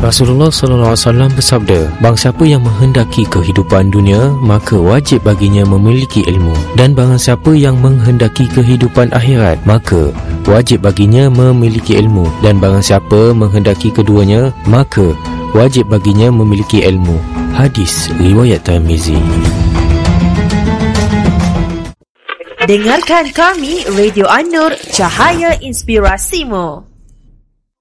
Rasulullah SAW bersabda, barang siapa yang menghendaki kehidupan dunia, maka wajib baginya memiliki ilmu. Dan barang siapa yang menghendaki kehidupan akhirat, maka wajib baginya memiliki ilmu. Dan barang siapa menghendaki keduanya, maka wajib baginya memiliki ilmu. Hadis riwayat Tirmizi. Dengarkan kami, Radio An-Nur, Cahaya Inspirasimu.